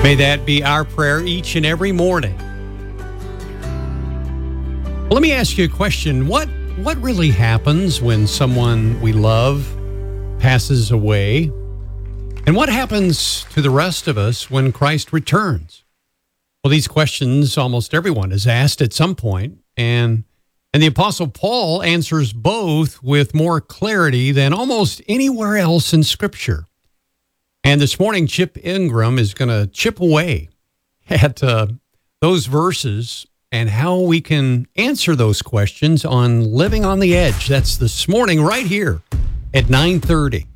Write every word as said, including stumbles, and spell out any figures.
May that be our prayer each and every morning. Well, let me ask you a question. What what really happens when someone we love passes away? And what happens to the rest of us when Christ returns? Well, these questions almost everyone is asked at some point, and and the Apostle Paul answers both with more clarity than almost anywhere else in Scripture. And this morning, Chip Ingram is going to chip away at uh, those verses and how we can answer those questions on Living on the Edge. That's this morning right here at nine thirty.